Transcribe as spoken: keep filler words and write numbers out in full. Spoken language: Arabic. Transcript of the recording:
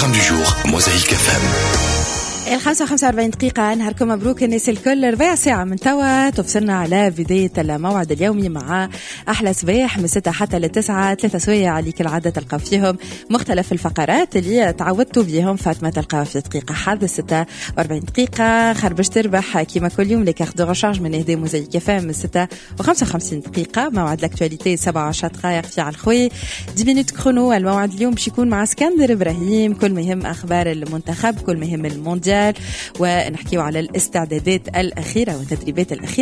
programme du jour, Mosaïque F M. الخمسة وخمسة وأربعين دقيقة. نهاركم مبروك الناس الكل. ربع ساعة من توا تفصلنا على بداية الموعد اليومي مع أحلى صباح من ستة حتى لتسعة. ثلاثة سوية عليك العادة تلقى فيهم مختلف الفقرات اللي تعودتوا بيهم. فاطمة تلقى في دقيقة حد ستة وأربعين دقيقة. خربش تربح كيما كل يوم لك أخذ غشاج من إهداء موزايك فام من ستة وخمسة وخمسين دقيقة. موعد الأكتواليتي سبعة عشر دقائق في على الخوي دي مينوت كرونو. الموعد اليوم باش يكون مع اسكندر إبراهيم. كل مهم أخبار المنتخب، كل مهم المونديال، ونحكيو على الاستعدادات الأخيرة والتدريبات الأخيرة.